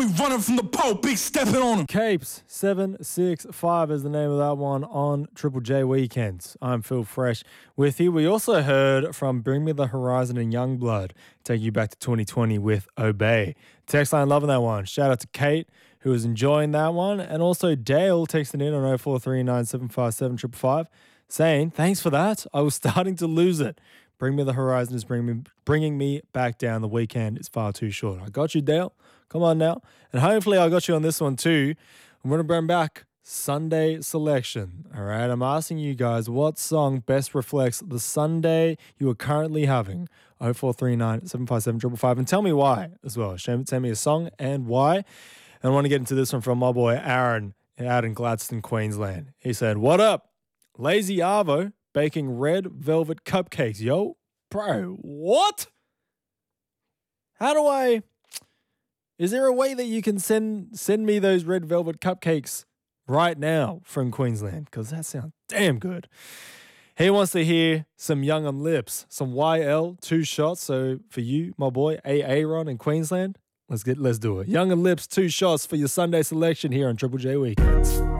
We running from the pole, big stepping on them. Capes 765 is the name of that one on Triple J Weekends. I'm Phil Fresh with you. We also heard from Bring Me the Horizon and Youngblood, take you back to 2020 with Obey. Text line loving that one. Shout out to Kate who was enjoying that one, and also Dale texting in on 0439757555 saying, thanks for that. I was starting to lose it. Bring Me the Horizon is bringing me back down. The weekend is far too short. I got you, Dale. Come on now. And hopefully I got you on this one too. I'm going to bring back Sunday selection. All right. I'm asking you guys what song best reflects the Sunday you are currently having. 0439 757 555. And tell me why as well. Send me a song and why. And I want to get into this one from my boy Aaron out in Gladstone, Queensland. He said, what up? Lazy Arvo baking red velvet cupcakes. Yo, bro, what? How do I... Is there a way that you can send me those red velvet cupcakes right now from Queensland? Because that sounds damn good. He wants to hear some Young and Lips, some YL, 2 shots. So for you, my boy, Aaron in Queensland, let's do it. Young and Lips, 2 shots for your Sunday selection here on Triple J Weekends.